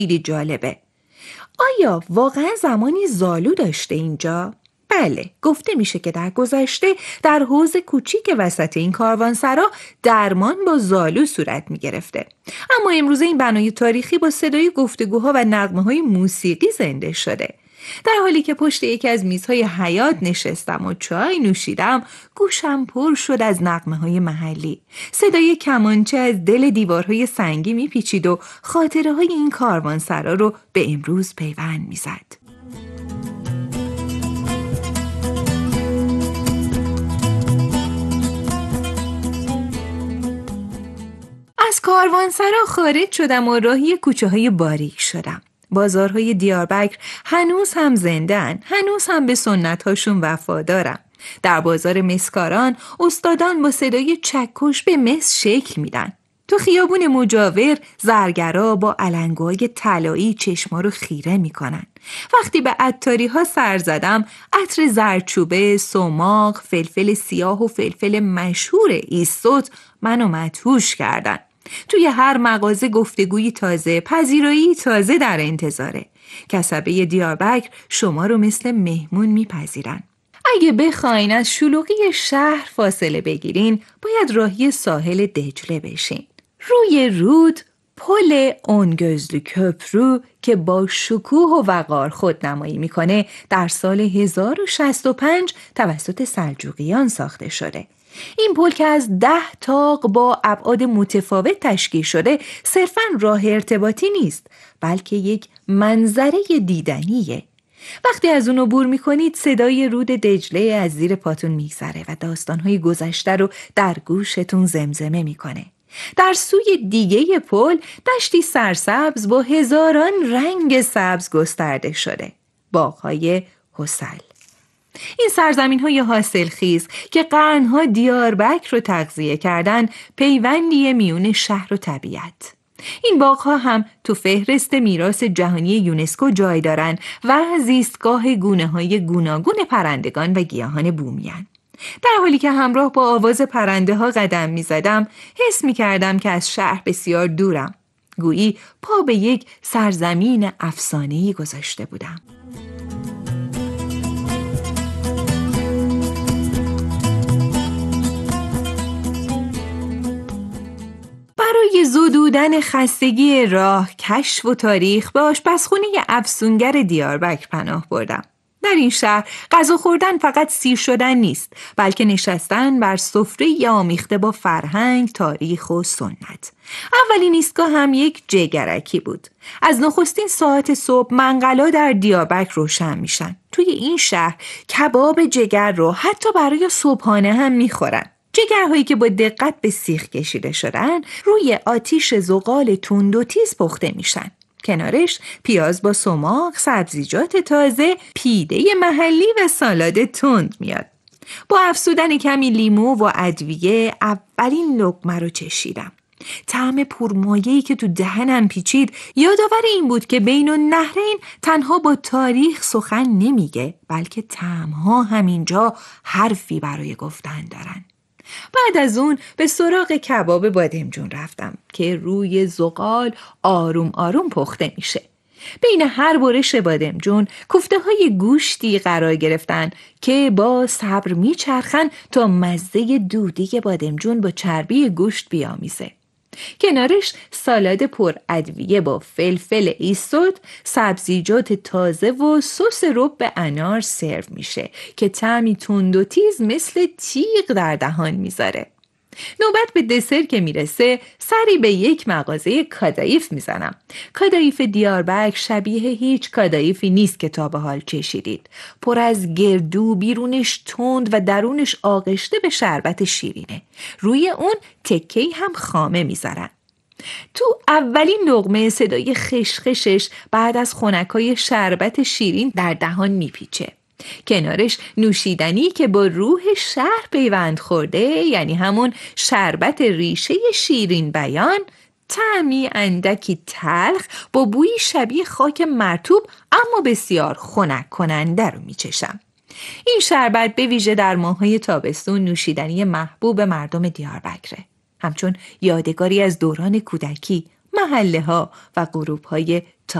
خیلی جالبه. آیا واقعا زمانی زالو داشته اینجا؟ بله، گفته میشه که در گذشته در حوض کوچیک وسط این کاروانسرا درمان با زالو صورت میگرفته. اما امروزه این بنای تاریخی با صدای گفتگوها و نغمه‌های موسیقی زنده شده. در حالی که پشت یکی از میزهای حیاط نشستم و چای نوشیدم، گوشم پر شد از نغمه‌های محلی. صدای کمانچه از دل دیوارهای سنگی میپیچید و خاطره‌های این کاروانسرا رو به امروز پیوند میزد. از کاروانسرا خارج شدم و راهی کوچه‌های باریک شدم. بازارهای دیاربکر هنوز هم زنده‌اند، هنوز هم به سنت‌هاشون وفادارن. در بازار مسکاران استادان با صدای چکش به مس شکل میدن. تو خیابون مجاور زرگرا با علنگوهای طلایی چشما رو خیره میکنن. وقتی به عطاری‌ها سر زدم، عطر زردچوبه، سماق، فلفل سیاه و فلفل مشهور ایسوت منو مدهوش کردن. توی هر مغازه گفتگویی تازه، پذیرایی تازه در انتظاره. کسبه دیاربکر شما رو مثل مهمون میپذیرن. اگه بخواین از شلوغی شهر فاصله بگیرین، باید راهی ساحل دجله بشین. روی رود پل اونگözlü köprü که با شکوه و وقار خودنمایی میکنه در سال 1065 توسط سلجوقیان ساخته شده. این پل که از 10 طاق با ابعاد متفاوت تشکیل شده صرفاً راه ارتباطی نیست، بلکه یک منظره دیدنیه. وقتی از اون عبور میکنید صدای رود دجله از زیر پاتون میگذره و داستانهای گذشته رو در گوشتون زمزمه میکنه. در سوی دیگه پل دشتی سرسبز با هزاران رنگ سبز گسترده شده. باغ‌های حسل. این سرزمین‌های حاصلخیز که قرن‌ها دیاربکر رو تغذیه کردن، پیوندی میون شهر و طبیعت. این باغ‌ها هم تو فهرست میراث جهانی یونسکو جای دارن و زیستگاه گونه‌های گوناگون پرندگان و گیاهان بومیان. در حالی که همراه با آواز پرنده ها قدم می زدم، حس می کردم که از شهر بسیار دورم. گویی پا به یک سرزمین افسانه‌ای گذاشته بودم. برای زدودن خستگی راه، کشف و تاریخ به آشپزخونه افسونگر دیاربکر پناه بردم. در این شهر غذا خوردن فقط سیر شدن نیست، بلکه نشستن بر سفره آمیخته با فرهنگ، تاریخ و سنت. اولین ایستگاه هم یک جگرکی بود. از نخستین ساعت صبح منقلا در دیاربکر روشن میشن. توی این شهر کباب جگر رو حتی برای صبحانه هم میخورن. جگرهایی که با دقت به سیخ کشیده شدن روی آتیش زغال تند و تیز پخته میشن. کنارش پیاز با سماق، سبزیجات تازه، پیده محلی و سالاد تند میاد. با افزودن کمی لیمو و ادویه اولین لقمه رو چشیدم. طعم پرمایه‌ای که تو دهنم پیچید یادآور این بود که بین النهرین تنها با تاریخ سخن نمیگه، بلکه طعم‌ها همینجا حرفی برای گفتن دارن. بعد از اون به سراغ کباب بادمجون رفتم که روی زغال آروم آروم پخته میشه. بین هر برش بادمجون کوفته های گوشتی قرار گرفتن که با صبر میچرخن تا مزه دودی بادمجون با چربی گوشت بیامیزه. کنارش سالاد پر ادویه با فلفل ایسوت، سبزیجات تازه و سس رب انار سرو میشه که طعمی تند و تیز مثل تیغ در دهان میذاره. نوبت به دسر که میرسه سری به یک مغازه کادایف میزنم. کادایف دیاربکر شبیه هیچ کادایفی نیست که تا به حال چشیدید. پر از گردو، بیرونش تند و درونش آغشته به شربت شیرینه. روی اون تکه‌ای هم خامه میذارن. تو اولین لقمه صدای خشخشش بعد از خنکای شربت شیرین در دهان میپیچه. کنارش نوشیدنی که با روح شهر پیوند خورده، یعنی همون شربت ریشه شیرین بیان، طعمی اندکی تلخ با بویی شبیه خاک مرطوب اما بسیار خنک کننده رو میچشم. این شربت به ویژه در ماه‌های تابستون نوشیدنی محبوب مردم دیاربکره. همچون یادگاری از دوران کودکی محله ها و غروب های